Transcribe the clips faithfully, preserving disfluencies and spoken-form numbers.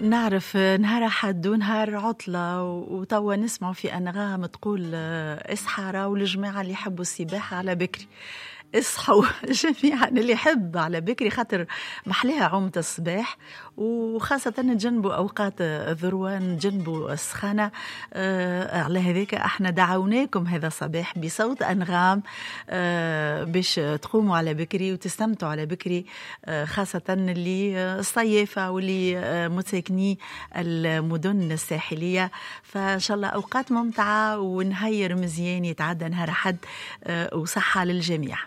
نعرف نهار أحد ونهار عطلة وتوا نسمعوا في أنغام تقول اصحى راو الجماعة اللي يحبوا السباحة على بكري، اصحوا جميعا اللي يحب على بكري خاطر محلاها عومة الصباح، وخاصة نتجنبوا أوقات الذروة نتجنبوا السخانة. آه على هذاك احنا دعوناكم هذا الصباح بصوت أنغام آه باش تقوموا على بكري وتستمتعوا على بكري، آه خاصة اللي الصيفة واللي آه متساكني المدن الساحلية. فإن شاء الله أوقات ممتعة ونهير مزيان يتعدى نهار حد آه وصحة للجميع.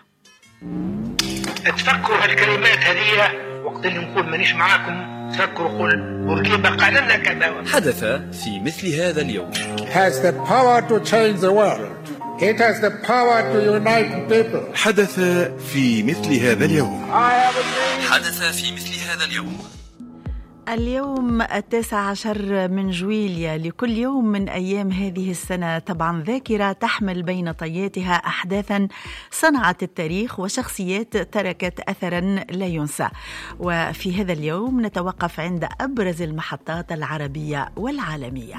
تفكروا هالكلمات هذه وقت اللي نقول مانيش معاكم، تفكروا قول بورقيبة قال لنا كذا. حدث في مثل هذا اليوم. has the power to change the world. It has the power to unite people. حدث في مثل هذا اليوم. حدث في مثل هذا اليوم. اليوم التاسع عشر من جويلية. لكل يوم من أيام هذه السنة طبعا ذاكرة تحمل بين طياتها أحداثا صنعت التاريخ وشخصيات تركت أثرا لا ينسى. وفي هذا اليوم نتوقف عند أبرز المحطات العربية والعالمية.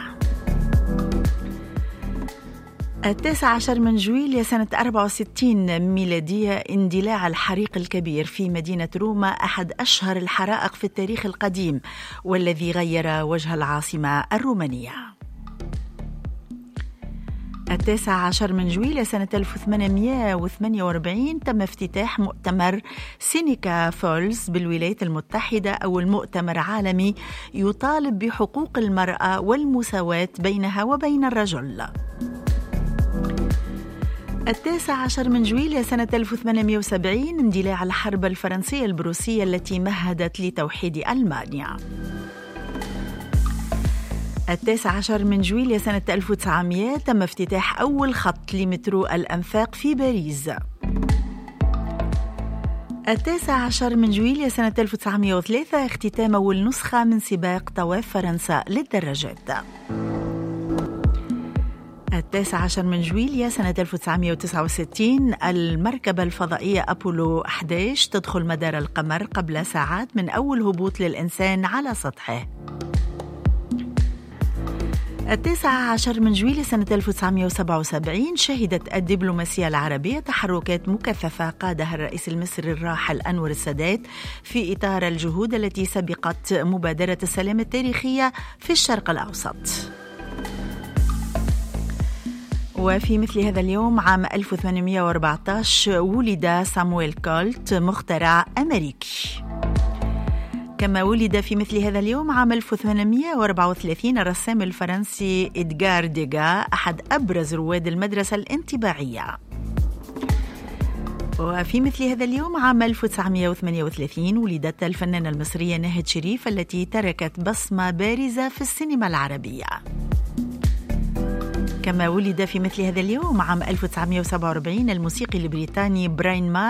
التاسع عشر من جويلية سنة أربعة وستين ميلادية، اندلاع الحريق الكبير في مدينة روما، أحد أشهر الحرائق في التاريخ القديم والذي غير وجه العاصمة الرومانية. التاسع عشر من جويلية سنة ألف وثمانمائة وثمانية وأربعين تم افتتاح مؤتمر سينيكا فولز بالولايات المتحدة، أو المؤتمر عالمي يطالب بحقوق المرأة والمساواة بينها وبين الرجل. التاسع عشر من جويلية سنة ألف وثمانمائة وسبعين اندلاع الحرب الفرنسية البروسية التي مهدت لتوحيد ألمانيا. التاسع عشر من جويلية سنة ألف وتسعمائة تم افتتاح أول خط لمترو الأنفاق في باريس. التاسع عشر من جويلية سنة ألف وتسعمائة وثلاثة اختتام أول نسخة من سباق طواف فرنسا للدراجات. التاسع عشر من جويلية سنة ألف وتسعمائة وتسعة وستين المركبة الفضائية أبولو أحد عشر تدخل مدار القمر قبل ساعات من أول هبوط للإنسان على سطحه. التاسع عشر من جويلية سنة ألف وتسعمائة وسبعة وسبعين شهدت الدبلوماسية العربية تحركات مكثفة قادها الرئيس المصري الراحل أنور السادات في إطار الجهود التي سبقت مبادرة السلام التاريخية في الشرق الأوسط. وفي مثل هذا اليوم عام ألف وثمانمائة وأربعة عشر ولد سامويل كولت مخترع أمريكي. كما ولد في مثل هذا اليوم عام ألف وثمانمائة وأربعة وثلاثين الرسام الفرنسي إدغار ديغا، أحد أبرز رواد المدرسة الانطباعية. وفي مثل هذا اليوم عام ألف وتسعمائة وثمانية وثلاثين ولدت الفنانة المصرية ناهد شريف التي تركت بصمة بارزة في السينما العربية. كما ولد في مثل هذا اليوم عام ألف وتسعمائة وسبعة وأربعين الموسيقي البريطاني براين مار